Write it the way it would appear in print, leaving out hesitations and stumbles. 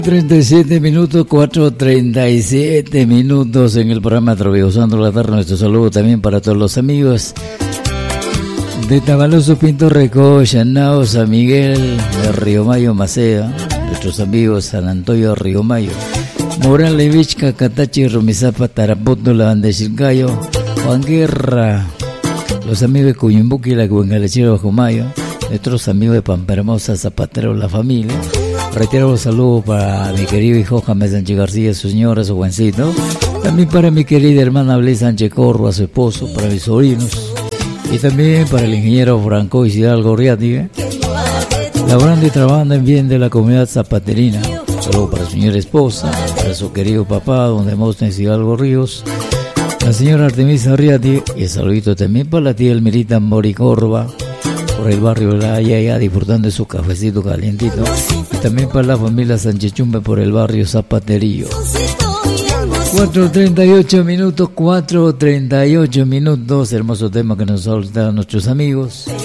37 minutos, 4:37 minutos en el programa Atravesando la Tarde. Nuestro saludo también para todos los amigos de Tabaloso, Pinto Recó, Chanao, San Miguel, de Río Mayo, Macea, nuestros amigos San Antonio, Río Mayo, Morán, Levichca, Catachi, Romizapa, Tarapoto, La Banda de Chilcayo, Juan Guerra, los amigos de Cuyumbuqui, La Cuengalechera, Bajo Mayo, nuestros amigos de Pampermosa, Zapatero, la familia. Reitero los saludos para mi querido hijo James Sánchez García, su señora, su Juancito. También para mi querida hermana Blay Sánchez Corro, a su esposo, para mis sobrinos. Y también para el ingeniero Franco Hidalgo Riati, laborando y trabajando en bien de la comunidad zapaterina. Saludos para su señora esposa, para su querido papá, don Demóstenes Hidalgo Ríos, la señora Artemisa Riati, y el saludito también para la tía Elmirita Moricorba, por el barrio de la Ayaya, disfrutando de su cafecito calientito. Y también para la familia Sánchez Chumbe por el barrio Zapaterillo. 4:38 minutos, 4:38 minutos. Hermoso tema que nos soltan nuestros amigos.